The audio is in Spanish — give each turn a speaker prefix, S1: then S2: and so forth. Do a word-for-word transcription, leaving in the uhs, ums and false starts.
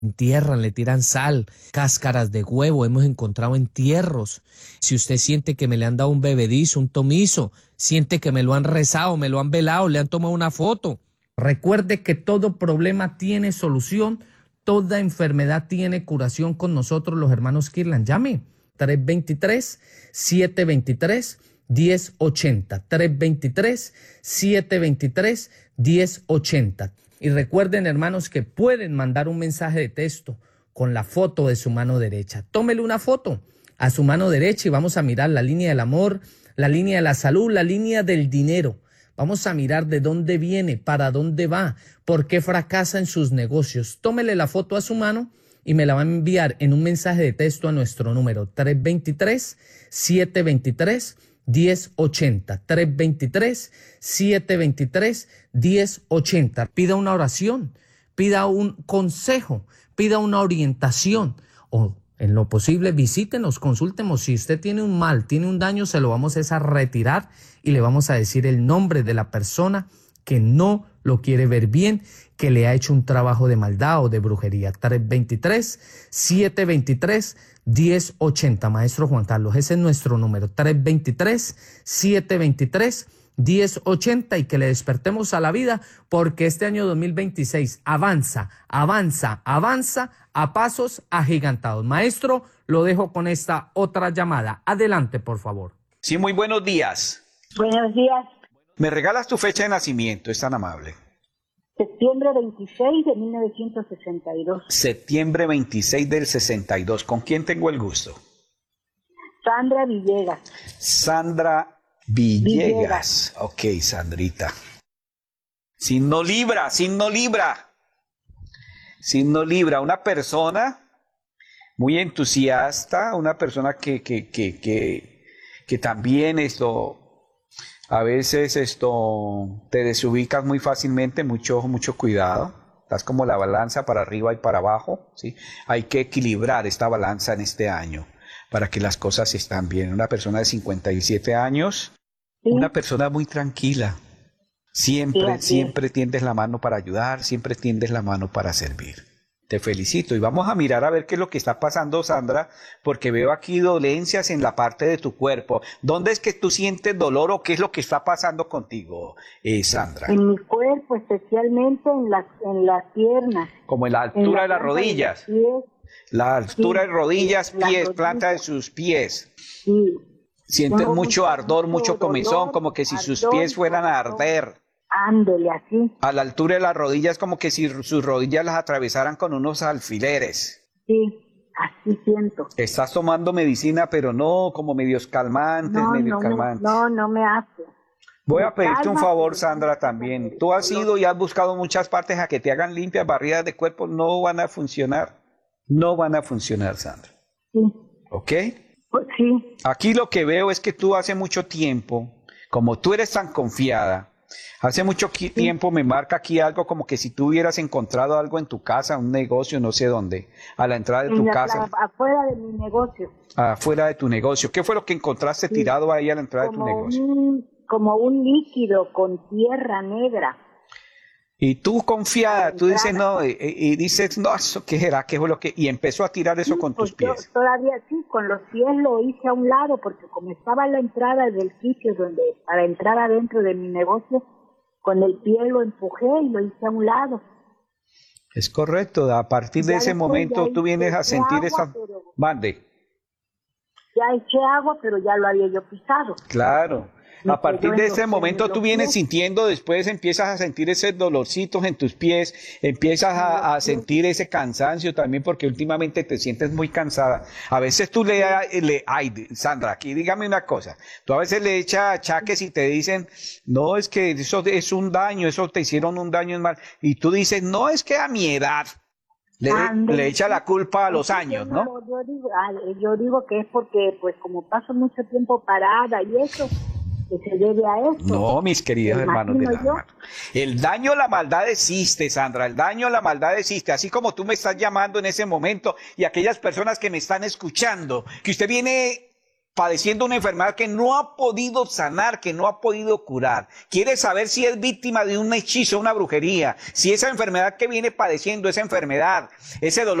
S1: entierran, le tiran sal, cáscaras de huevo, hemos encontrado entierros. Si usted siente que me le han dado un bebedizo, un tomizo, siente que me lo han rezado, me lo han velado, le han tomado una foto. Recuerde que todo problema tiene solución, toda enfermedad tiene curación con nosotros los hermanos Kirlan. Llame tres dos tres, siete dos tres, uno cero ocho cero, tres dos tres, siete dos tres, uno cero ocho cero. Y recuerden, hermanos, que pueden mandar un mensaje de texto con la foto de su mano derecha. Tómele una foto a su mano derecha y vamos a mirar la línea del amor, la línea de la salud, la línea del dinero. Vamos a mirar de dónde viene, para dónde va, por qué fracasa en sus negocios. Tómele la foto a su mano y me la va a enviar en un mensaje de texto a nuestro número tres dos tres, siete dos tres, uno cero ocho cero, tres dos tres, siete dos tres, uno cero ocho cero. Pida una oración, pida un consejo, pida una orientación o en lo posible visítenos, consúltemos. Si usted tiene un mal, tiene un daño, se lo vamos a retirar y le vamos a decir el nombre de la persona que no lo quiere ver bien, que le ha hecho un trabajo de maldad o de brujería. tres dos tres, siete dos tres, uno cero ocho cero. Maestro Juan Carlos, ese es nuestro número, tres dos tres, siete dos tres, uno cero ocho cero, y que le despertemos a la vida, porque este año dos mil veintiséis avanza, avanza, avanza a pasos agigantados. Maestro, lo dejo con esta otra llamada. Adelante, por favor.
S2: Sí, muy buenos días.
S3: Buenos días.
S2: ¿Me regalas tu fecha de nacimiento? Es tan amable.
S3: Septiembre veintiséis de mil novecientos sesenta y dos.
S2: Septiembre veintiséis del sesenta y dos. ¿Con quién tengo el gusto?
S3: Sandra Villegas.
S2: Sandra Villegas. Villegas. Ok, Sandrita. Signo Libra, signo Libra. Signo Libra, una persona muy entusiasta, una persona que, que, que, que, que también esto... A veces esto te desubicas muy fácilmente, mucho, mucho cuidado. Estás como la balanza para arriba y para abajo, ¿sí? Hay que equilibrar esta balanza en este año para que las cosas estén bien. Una persona de cincuenta y siete años, ¿sí? Una persona muy tranquila. Siempre, sí, siempre tiendes la mano para ayudar, siempre tiendes la mano para servir. Te felicito y vamos a mirar a ver qué es lo que está pasando, Sandra, porque veo aquí dolencias en la parte de tu cuerpo. ¿Dónde es que tú sientes dolor o qué es lo que está pasando contigo, eh, Sandra?
S3: En mi cuerpo, especialmente en las en las piernas.
S2: Como en la altura en la de las rodillas. De la altura sí, de rodillas, sí, pies, planta de sus pies.
S3: Sí.
S2: Sientes mucho, mucho ardor, mucho comezón, dolor, como que si ardor, sus pies fueran a arder.
S3: Ándele, así.
S2: A la altura de las rodillas, como que si sus rodillas las atravesaran con unos alfileres.
S3: Sí, así siento.
S2: Estás tomando medicina, pero no como medios calmantes,
S3: no,
S2: medios
S3: no
S2: calmantes.
S3: Me, no, no me hace.
S2: Voy a pedirte un favor, Sandra, también. Tú has ido y has buscado muchas partes a que te hagan limpias, barridas de cuerpo. No van a funcionar. No van a funcionar, Sandra.
S3: Sí.
S2: ¿Ok?
S3: Pues sí.
S2: Aquí lo que veo es que tú hace mucho tiempo, como tú eres tan confiada, hace mucho tiempo sí. Me marca aquí algo como que si tú hubieras encontrado algo en tu casa, un negocio, no sé dónde, a la entrada de tu
S3: la,
S2: casa.
S3: La, afuera de mi negocio.
S2: Afuera de tu negocio. ¿Qué fue lo que encontraste sí. tirado ahí a la entrada
S3: como
S2: de tu negocio?
S3: Un, como un líquido con tierra negra.
S2: Y tú confiada, tú dices no, y, y dices, no, ¿eso qué era? ¿Qué fue lo que? Y empezó a tirar eso
S3: sí,
S2: con
S3: pues
S2: tus pies.
S3: Yo, todavía sí, con los pies lo hice a un lado, porque como estaba la entrada del sitio donde, para entrar adentro de mi negocio, con el pie lo empujé y lo hice a un lado.
S2: Es correcto, a partir de ese momento tú vienes a sentir esa... Mande.
S3: Ya eché agua, pero ya lo había yo pisado.
S2: Claro. A partir de ese momento tú vienes sintiendo, después empiezas a sentir esos dolorcitos en tus pies, empiezas a, a sentir ese cansancio también, porque últimamente te sientes muy cansada. A veces tú le, le ay, Sandra, aquí dígame una cosa, tú a veces le echas achaques y te dicen, no, es que eso es un daño, eso te hicieron un daño en mal, y tú dices, no, es que a mi edad. Le, le echa la culpa a los años, ¿no?
S3: Yo digo, yo digo que es porque, pues, como paso mucho tiempo parada y eso, que se debe a eso.
S2: No, mis queridos hermanos de la mano. El daño, la maldad existe, Sandra. El daño, la maldad existe. Así como tú me estás llamando en ese momento y aquellas personas que me están escuchando, que usted viene padeciendo una enfermedad que no ha podido sanar, que no ha podido curar. Quiere saber si es víctima de un hechizo, una brujería, si esa enfermedad que viene padeciendo, esa enfermedad, ese dolor